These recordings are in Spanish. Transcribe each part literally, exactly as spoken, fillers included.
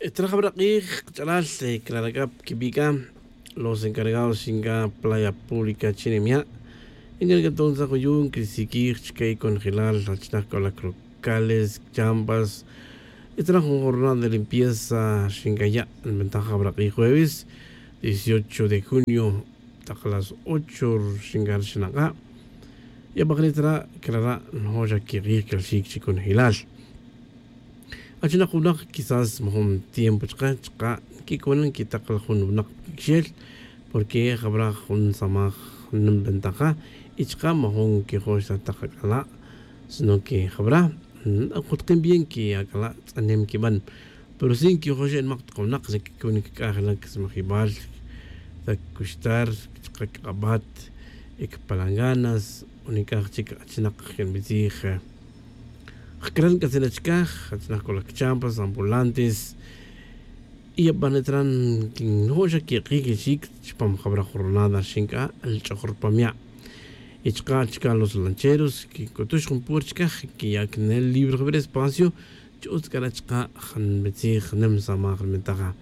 Trajabraqij, Chalal, Claracap, Kipica, los encargados en la playa pública Chinemia, en el Gatón Zacoyún, Crisikir, Chikay, Congelar, Rachnaco, las locales, Chambas, trajo una jornada de limpieza Shingaya, en ventaja Braqij jueves, dieciocho de junio, a las ocho, Shingar Shinaga, y a Bagritra, Clara, Noja Kirir, Kalshik, Congelar. Achina kunak quizás mahon tiempo chka chka ki kunan kita kalhun nak kishel porque habrá un samah num ventaja y chka mahon que hoja takala sino que habrá akutkin bien que akala anem que van pero sin que hoja en makt kunak se que kunik kahla que smahibal tak kustar chka kabat ek palanganas unika chika achina khen bizija Creen que se les caja, con las champas, ambulantes, y abanetran que no ya que rique chic, chpam cabra jornada shinka, el chahorpamia. Y chica, chica, los lancheros, que cotush un porchka, que ya que en el libro de espacio, chus carachka, han betzig, nem samar mentaga.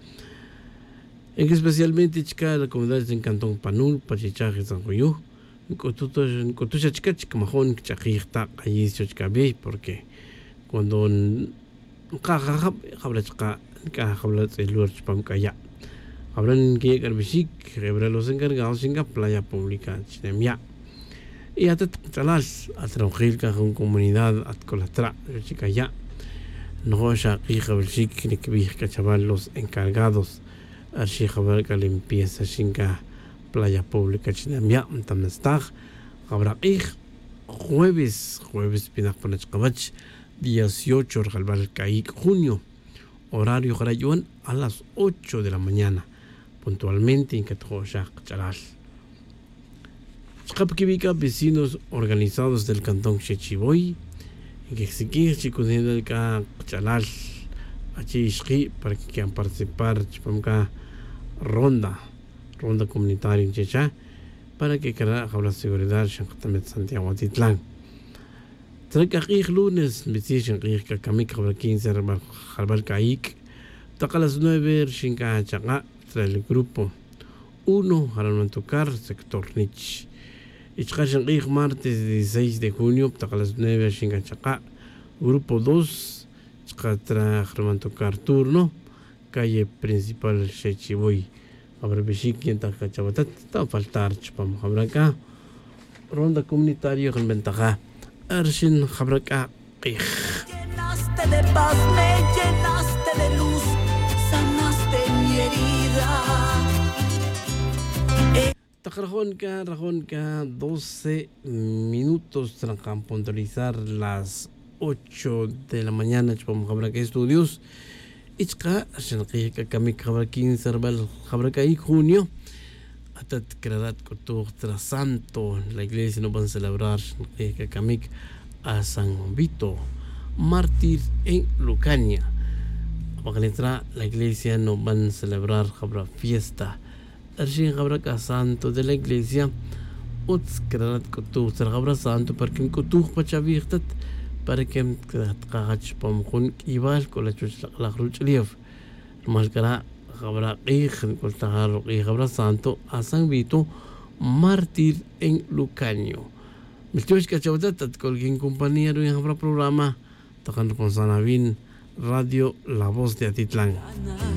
En que especialmente chica, la comunidad en Cantón Panul, Pachichaje, San Juyo, cotush chica, chica, majón, chajita, allí chica, ve, porque cuando caja habla chica caja habla el lugar chpam kaya hablan que garbishik rebra los encargados en la playa pública Chinemia y hasta talas a trabajar con comunidad at colatra chica ya no ya hija bishik ni que chaval los encargados a chijabar que limpieza chinga playa pública Chinemia tamnestag habrá ich jueves jueves pinak panachkabach dieciocho Caik, junio, horario Jarayuan a las ocho de la mañana, puntualmente en Catoshak Charal. Chapkivica, vecinos organizados del cantón Chechiboy, en que exigir chicos del Chalal, Achishki, para que quieran participar en ronda, ronda comunitaria en Checha, para que cada la seguridad en Santiago Atitlán. Tracajic lunes, Betsishan Rika Kamik quince Jarbal Caik, toca las nueve Shinka Chaga, trae el grupo uno, Haramantukar, sector Nich. Ichkashan Rik martes dieciséis de junio, toca las nueve Shinka Chaga, grupo dos, Chkatra Haramantukar turno, calle principal Shechiboy. Habrá Beshik quien taca Chabatat, está a faltar Chpam Habraka, ronda comunitaria con ventaja. Arshin Habraka Qij. Llenaste de paz, me llenaste de luz, sanaste mi herida. Tajarjonka, Rajonka, doce minutos, trancan puntualizar las ocho de la mañana, Chpam Habraka Estudios. Ichka, Arshin Qij, Kamik Habrakin, Serbal Habraka y junio. Atat Kradat Kotur tras Santo, la iglesia no van a celebrar que Kamik a San Vito, mártir en Lucania. Para letra, la iglesia no van a celebrar habrá fiesta. Arshin habrá santo de la iglesia, Uts Kradat Kotur tras habrá santo para que Kotur pachavirtat para que Kagach Pamkun Ibal con la Cruz Liev. Malcara habrá Qij, habrá santo a San Vito, mártir en Lucanio. Mistuis Cachabatat, colguín compañero en habrá programa, tocan con Sanavin, Radio La Voz de Atitlán.